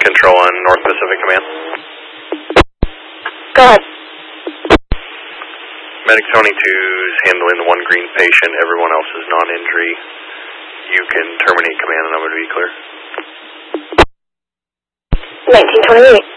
Control on North Pacific Command. Go ahead. Medic Tony 2's handling the one green patient. Everyone else is non-injury. You can terminate command and I'm going to be clear. 1928.